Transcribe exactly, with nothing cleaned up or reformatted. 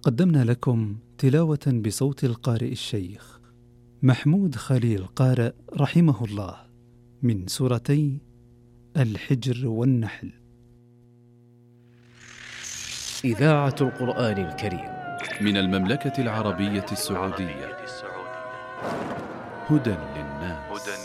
قدمنا لكم تلاوة بصوت القارئ الشيخ محمود خليل قارئ رحمه الله من سورتي الحجر والنحل. إذاعة القرآن الكريم من المملكة العربية السعودية. هدى للناس.